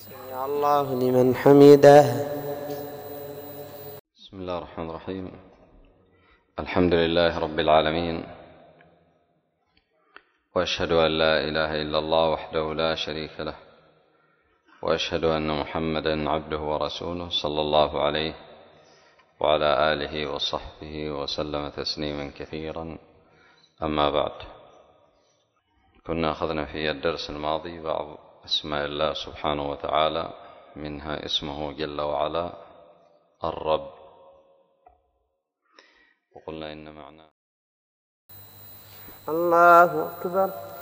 سمع الله لمن حمده. بسم الله الرحمن الرحيم. الحمد لله رب العالمين، وأشهد أن لا إله إلا الله وحده لا شريك له، وأشهد أن محمدا عبده ورسوله صلى الله عليه وعلى آله وصحبه وسلم تسليما كثيرا. أما بعد، كنا أخذنا في الدرس الماضي بعض أسماء الله سبحانه وتعالى، منها اسمه جل وعلا الرب، وقلنا إن معناه الله أكبر.